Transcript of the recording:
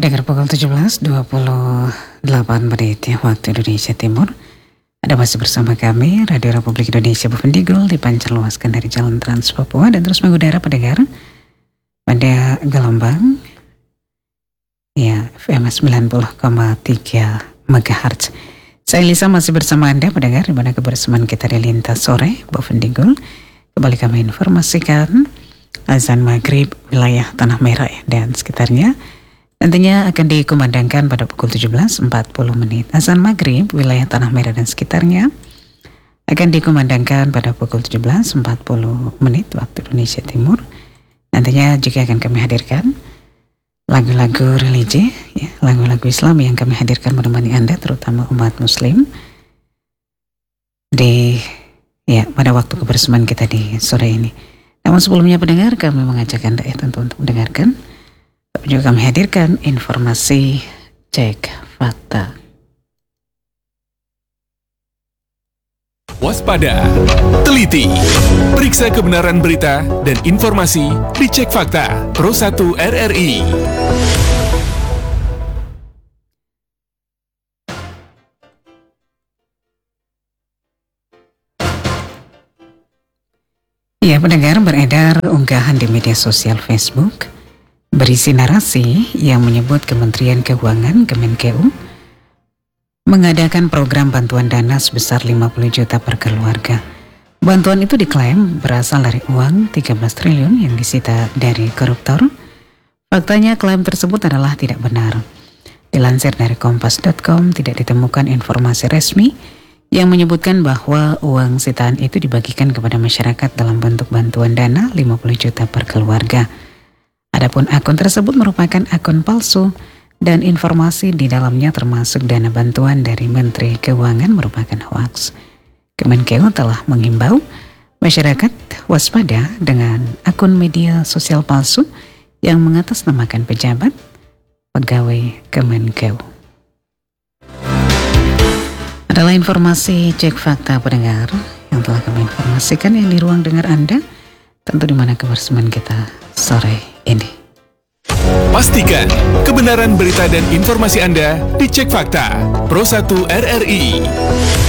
Pendengar pukul 17.28 menit ya, waktu Indonesia Timur. Ada masih bersama kami Radio Republik Indonesia Buvendigul dipancarluaskan dari Jalan Trans Papua dan terus mengudara pendengar pada gelombang ya FM 90,3 MHz. Saya Lisa masih bersama Anda pendengar di mana kebersamaan kita di lintas sore Buvendigul. Kembali kami informasikan azan maghrib wilayah Tanah Merah dan sekitarnya nantinya akan dikumandangkan pada pukul 17.40 menit. Azan maghrib wilayah Tanah Merah dan sekitarnya akan dikumandangkan pada pukul 17.40 menit waktu Indonesia Timur. Nantinya juga akan kami hadirkan lagu-lagu religi, ya, lagu-lagu Islam yang kami hadirkan menemani Anda, terutama umat Muslim pada waktu kebersamaan kita di sore ini. Namun sebelumnya pendengar, kami mengajak Anda tentu untuk mendengarkan. Juga kami hadirkan informasi cek fakta. Waspada, teliti, periksa kebenaran berita dan informasi di Cek Fakta Pro 1 RRI. Ya, pendengar, beredar unggahan di media sosial Facebook berisi narasi yang menyebut Kementerian Keuangan Kemenkeu mengadakan program bantuan dana sebesar 50 juta per keluarga. Bantuan itu diklaim berasal dari uang 13 triliun yang disita dari koruptor. Faktanya klaim tersebut adalah tidak benar. Dilansir dari kompas.com, tidak ditemukan informasi resmi yang menyebutkan bahwa uang sitaan itu dibagikan kepada masyarakat dalam bentuk bantuan dana 50 juta per keluarga. Adapun akun tersebut merupakan akun palsu dan informasi di dalamnya termasuk dana bantuan dari Menteri Keuangan merupakan hoaks. Kemenkeu telah menghimbau masyarakat waspada dengan akun media sosial palsu yang mengatasnamakan pejabat pegawai Kemenkeu. Adalah informasi cek fakta pendengar yang telah kami informasikan yang di ruang dengar Anda, tentu di mana kebersamaan kita sore ini. Pastikan kebenaran berita dan informasi Anda di Cek Fakta Pro 1 RRI.